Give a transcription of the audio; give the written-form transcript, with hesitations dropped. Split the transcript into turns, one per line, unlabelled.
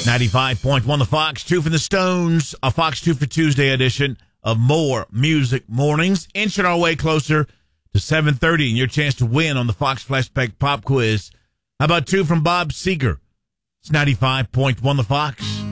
95.1 The Fox, 2 for the Stones, a Fox 2 for Tuesday edition of More Music Mornings, inching our way closer to 7:30 and your chance to win on the Fox Flashback Pop Quiz. How about 2 from Bob Seger? It's 95.1 The Fox.